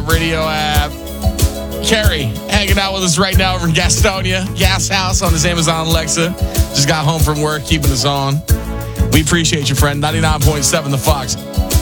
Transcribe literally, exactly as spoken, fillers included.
Radio app. Kerry hanging out with us right now over in Gastonia. Gas House on his Amazon Alexa. Just got home from work, keeping us on. We appreciate you, friend. ninety-nine point seven The Fox.